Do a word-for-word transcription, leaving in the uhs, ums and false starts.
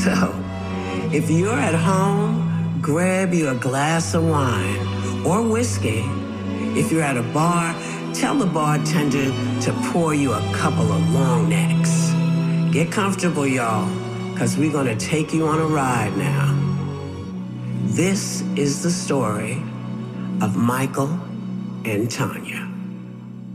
So, if you're at home, grab you a glass of wine or whiskey. If you're at a bar, tell the bartender to pour you a couple of long necks. Get comfortable, y'all, because we're going to take you on a ride now. This is the story of Michael and Tanya.